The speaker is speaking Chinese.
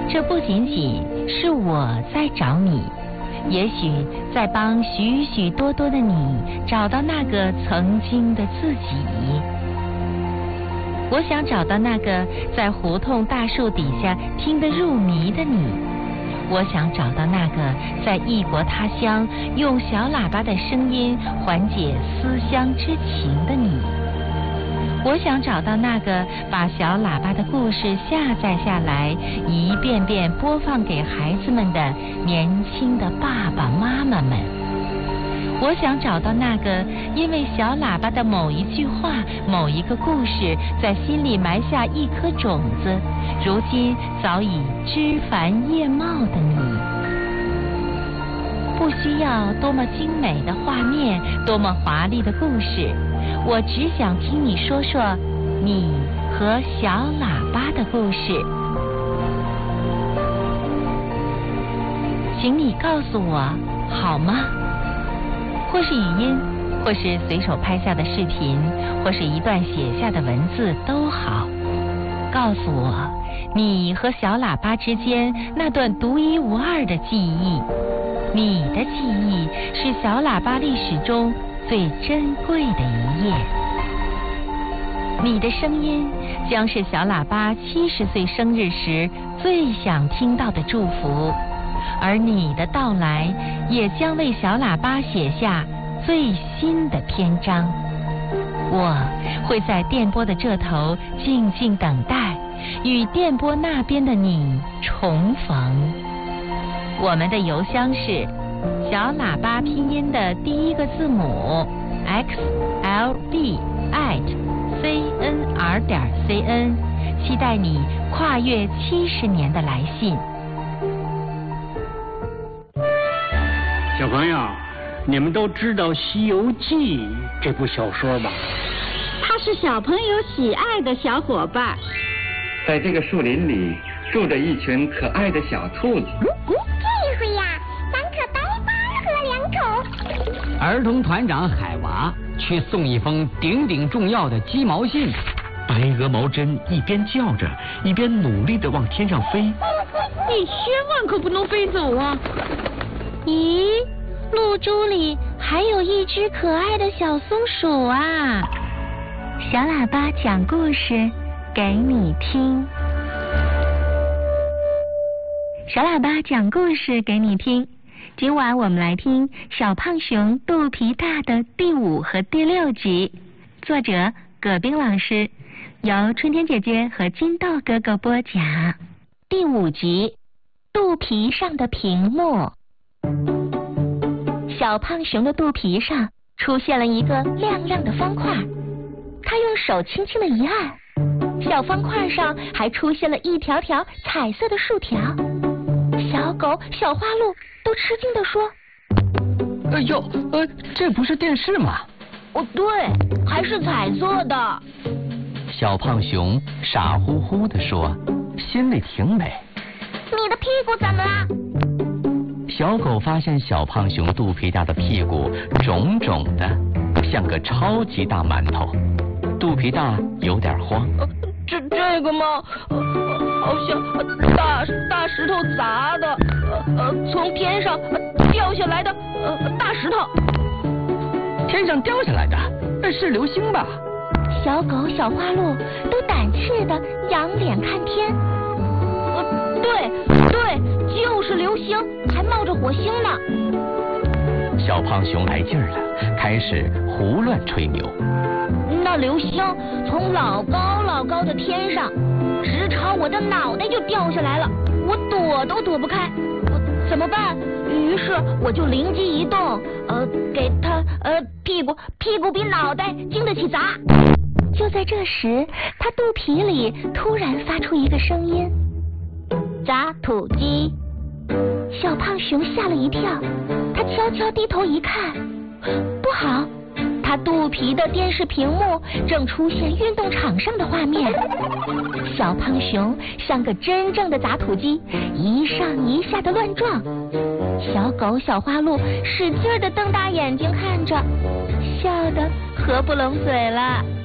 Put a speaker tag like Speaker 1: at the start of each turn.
Speaker 1: 这不仅仅是我在找你，也许在帮许许多多的你找到那个曾经的自己。我想找到那个在胡同大树底下听得入迷的你，我想找到那个在异国他乡用小喇叭的声音缓解思乡之情的你，我想找到那个把小喇叭的故事下载下来一遍遍播放给孩子们的年轻的爸爸妈妈们，我想找到那个因为小喇叭的某一句话某一个故事在心里埋下一颗种子，如今早已枝繁叶茂的你。不需要多么精美的画面，多么华丽的故事，我只想听你说说你和小喇叭的故事。请你告诉我好吗？或是语音，或是随手拍下的视频，或是一段写下的文字都好。告诉我你和小喇叭之间那段独一无二的记忆，你的记忆是小喇叭历史中最珍贵的一页。你的声音将是小喇叭70岁生日时最想听到的祝福，而你的到来也将为小喇叭写下最新的篇章。我会在电波的这头静静等待，与电波那边的你重逢。我们的邮箱是小喇叭拼音的第一个字母 xlb@cnr.cn， 期待你跨越70年的来信。
Speaker 2: 小朋友，你们都知道《西游记》这部小说吧？
Speaker 3: 它是小朋友喜爱的小伙伴。
Speaker 4: 在这个树林里住着一群可爱的小兔子。
Speaker 5: 这回呀，咱可白发喝两口。
Speaker 6: 儿童团长海娃去送一封顶顶重要的鸡毛信。
Speaker 7: 白鹅毛针一边叫着，一边努力地往天上飞。
Speaker 3: 你千万可不能飞走啊！
Speaker 1: 咦，露珠里还有一只可爱的小松鼠啊！小喇叭讲故事给你听。小喇叭讲故事给你听。今晚我们来听小胖熊肚皮大的第5和第6集，作者葛冰老师，由春天姐姐和金豆哥哥播讲。第5集，肚皮上的屏幕。小胖熊的肚皮上出现了一个亮亮的方块，他用手轻轻的一按，小方块上还出现了一条条彩色的竖条。小狗、小花鹿都吃惊地说：
Speaker 6: 哎呦，这不是电视吗？
Speaker 3: 哦，对，还是彩色的。
Speaker 6: 小胖熊傻乎乎地说，心里挺美。
Speaker 5: 你的屁股怎么了？
Speaker 6: 小狗发现小胖熊肚皮大的屁股肿肿的，像个超级大馒头，肚皮大有点慌。
Speaker 3: 这个吗？好像大石头砸的，从天上掉下来的大石头。
Speaker 6: 天上掉下来的，是流星吧？
Speaker 1: 小狗、小花鹿都胆怯的仰脸看天。
Speaker 3: 对，就是流星，还冒着火星呢。
Speaker 6: 小胖熊来劲儿了，开始胡乱吹牛。
Speaker 3: 那流星从老高老高的天上，直朝我的脑袋就掉下来了，我躲都躲不开，怎么办？于是我就灵机一动，给他屁股比脑袋经得起砸。
Speaker 1: 就在这时，他肚皮里突然发出一个声音：
Speaker 3: 砸土机。
Speaker 1: 小胖熊吓了一跳，他悄悄低头一看，不好，他肚皮的电视屏幕正出现运动场上的画面。小胖熊像个真正的砸土机，一上一下的乱撞。小狗、小花鹿使劲的瞪大眼睛看着，笑得合不拢嘴了。